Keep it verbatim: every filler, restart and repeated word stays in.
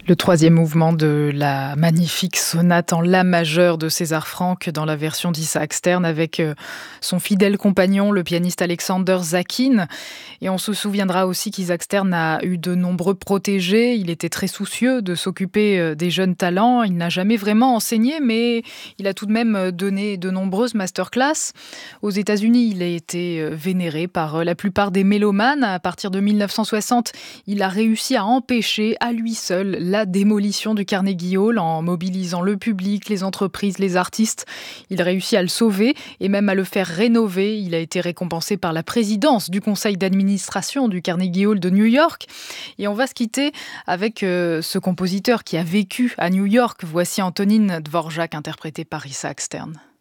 Le troisième mouvement de la magnifique sonate en la majeur de César Franck dans la version d'Isaac Stern avec euh, son fidèle compagnon, le pianiste Alexander Zakin. Et on se souviendra aussi qu'Isaac Stern a eu de nombreux protégés. Il était très soucieux de s'occuper euh, des jeunes talents. Il n'a jamais vraiment enseigné, mais il a tout de même donné de nombreuses masterclass. Aux États-Unis, il a été euh, vénéré par euh, la plupart des mélomanes. À partir de mille neuf cent soixante, il a réussi à empêcher à lui seul la démolition du Carnegie Hall en mobilisant le public, les entreprises, les artistes. Il réussit à le sauver et même à le faire rénover. Il a été récompensé par la présidence du conseil d'administration du Carnegie Hall de New York. Et on va se quitter avec euh, ce compositeur qui a vécu à New York. Voici Antonin Dvorak interprété par Isaac Stern.